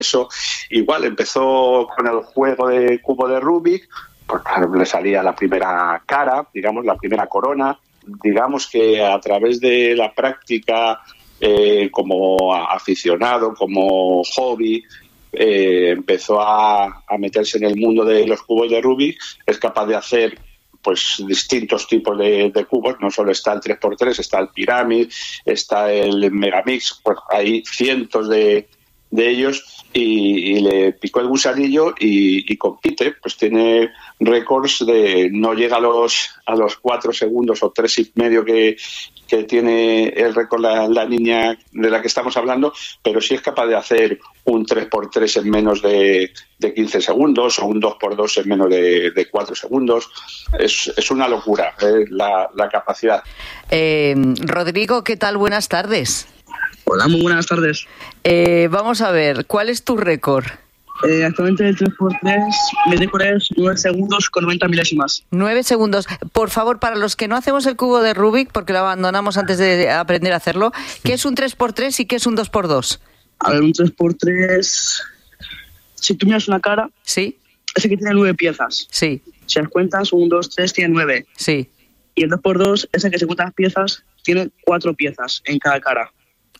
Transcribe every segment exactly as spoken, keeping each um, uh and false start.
eso. Igual empezó con el juego de cubo de Rubik, pues claro, le salía la primera cara, digamos, la primera corona. Digamos que a través de la práctica, eh, como aficionado, como hobby, eh, empezó a, a meterse en el mundo de los cubos de Rubik. Es capaz de hacer pues distintos tipos de, de cubos. No solo está el tres por tres, está el Pyramid, está el Megamix, pues hay cientos de, de ellos, y, y le picó el gusanillo y, y compite. Pues tiene récords de, no llega a los a los cuatro segundos o tres y medio que, que tiene el récord la, la niña de la que estamos hablando, pero sí es capaz de hacer un tres por tres en menos de, de quince segundos o un dos por dos en menos de, de cuatro segundos. Es, es una locura, eh, la, la capacidad. Eh, Rodrigo, ¿qué tal? Buenas tardes. Hola, muy buenas tardes. Eh, vamos a ver, ¿cuál es tu récord? Eh, actualmente el tres por tres, mi récord es nueve segundos con noventa milésimas. nueve segundos. Por favor, para los que no hacemos el cubo de Rubik, porque lo abandonamos antes de aprender a hacerlo, ¿qué es un tres por tres y qué es un dos por dos? A ver, un tres por tres, si tú miras una cara, sí, ese que tiene nueve piezas. Sí. Si las cuentas, un, dos, tres, tiene nueve. Sí. Y el dos por dos, ese que se cuenta las piezas, tiene cuatro piezas en cada cara.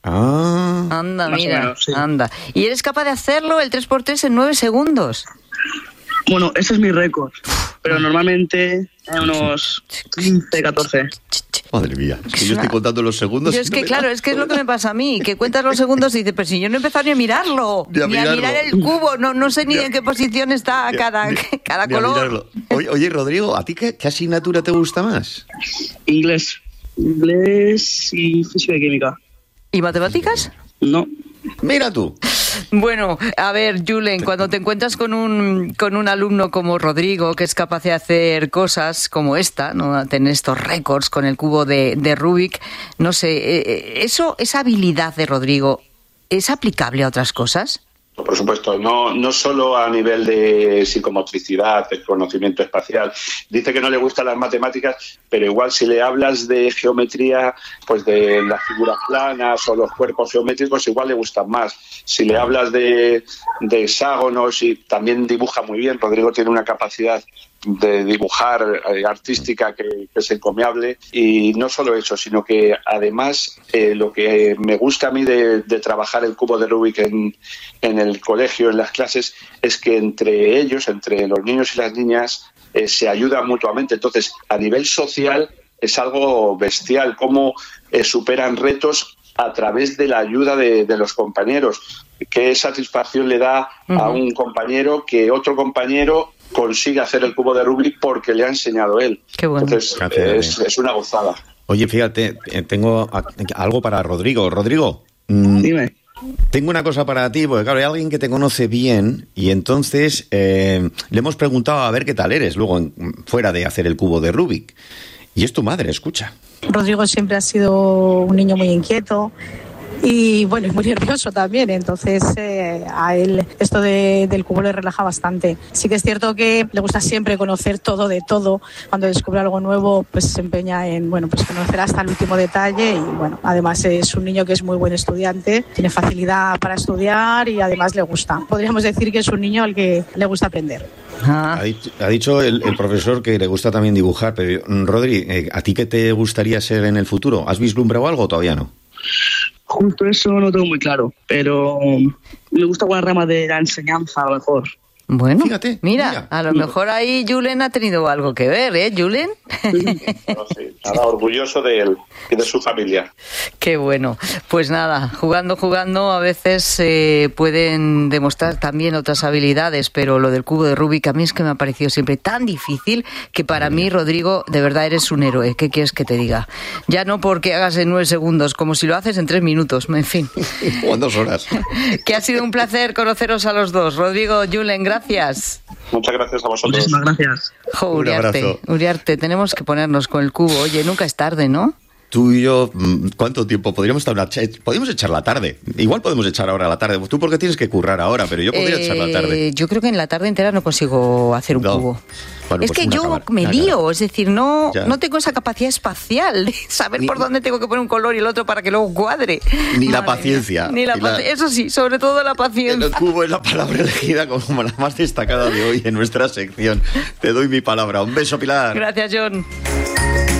Ah, anda, Más mira, menos, sí. anda. ¿Y eres capaz de hacerlo el tres por tres en nueve segundos? Bueno, ese es mi récord, pero normalmente hay unos quince, catorce. Madre mía, es que yo estoy contando los segundos. Yo es que, claro, es que es lo que me pasa a mí, que cuentas los segundos y dices, pero si yo no he empezado ni a mirarlo, ni a, ni mirarlo. a mirar el cubo, no, no sé ni en qué posición está ni, cada, ni, cada ni color. Oye, oye, Rodrigo, ¿a ti qué, qué asignatura te gusta más? Inglés. Inglés y física y química. ¿Y matemáticas? No. Mira tú. Bueno, a ver, Julen, cuando te encuentras con un con un alumno como Rodrigo, que es capaz de hacer cosas como esta, ¿no? Tener estos récords con el cubo de, de Rubik, no sé, eso, esa habilidad de Rodrigo, ¿es aplicable a otras cosas? Por supuesto, no, no solo a nivel de psicomotricidad, de conocimiento espacial. Dice que no le gustan las matemáticas, pero igual si le hablas de geometría, pues de las figuras planas o los cuerpos geométricos, igual le gustan más. Si le hablas de, de hexágonos, y también dibuja muy bien. Rodrigo tiene una capacidad de dibujar eh, artística que, que es encomiable, y no solo eso, sino que además eh, lo que me gusta a mí de, de trabajar el cubo de Rubik en, en el colegio, en las clases, es que entre ellos, entre los niños y las niñas, eh, se ayudan mutuamente. Entonces, a nivel social es algo bestial cómo eh, superan retos a través de la ayuda de, de los compañeros. Qué satisfacción le da uh-huh. a un compañero que otro compañero consigue hacer el cubo de Rubik porque le ha enseñado él. Qué bueno. Entonces, es, es una gozada. Oye, fíjate, tengo algo para Rodrigo. Rodrigo, dime. Tengo una cosa para ti, porque claro, hay alguien que te conoce bien y entonces eh, le hemos preguntado a ver qué tal eres luego en, fuera de hacer el cubo de Rubik. Y es tu madre, escucha. Rodrigo siempre ha sido un niño muy inquieto y bueno, y muy nervioso también, entonces eh, a él esto de, del cubo le relaja bastante. Sí que es cierto que le gusta siempre conocer todo de todo. Cuando descubre algo nuevo, pues se empeña en bueno, pues conocer hasta el último detalle, y bueno, además es un niño que es muy buen estudiante, tiene facilidad para estudiar y además le gusta. Podríamos decir que es un niño al que le gusta aprender. Ah. Ha dicho, ha dicho el, el profesor que le gusta también dibujar, pero Rodri, eh, ¿a ti qué te gustaría ser en el futuro? ¿Has vislumbrado algo o todavía no? Justo eso no tengo muy claro, pero me gusta alguna rama de la enseñanza a lo mejor. Bueno, Fíjate, mira, mira, a lo mejor ahí Julen ha tenido algo que ver, ¿eh, Julen? No, sí, nada, orgulloso de él y de su familia. Qué bueno. Pues nada, jugando, jugando, a veces eh, pueden demostrar también otras habilidades, pero lo del cubo de Rubik a mí es que me ha parecido siempre tan difícil que para mí, Rodrigo, de verdad eres un héroe. ¿Qué quieres que te diga? Ya no porque hagas en nueve segundos, como si lo haces en tres minutos, en fin. O en dos horas. Que ha sido un placer conoceros a los dos. Rodrigo, Julen, gracias. Gracias. Muchas gracias a vosotros. Muchísimas gracias. Jo, Uriarte, Uriarte, tenemos que ponernos con el cubo. Oye, nunca es tarde, ¿no? tú y yo, ¿cuánto tiempo? Podríamos estar una podríamos echar la tarde. Igual podemos echar ahora la tarde. Tú porque tienes que currar ahora, pero yo podría eh, echar la tarde. Yo creo que en la tarde entera no consigo hacer un no. cubo. Bueno, es pues que yo acabar. me Ya, lío, ya. es decir, no, Ya. no tengo esa capacidad espacial de saber Ni- por dónde tengo que poner un color y el otro para que luego cuadre. Ni la Madre paciencia. mía. Ni la Y la- paci- Eso sí, sobre todo la paciencia. El cubo es la palabra elegida como la más destacada de hoy en nuestra sección. Te doy mi palabra. Un beso, Pilar. Gracias, John.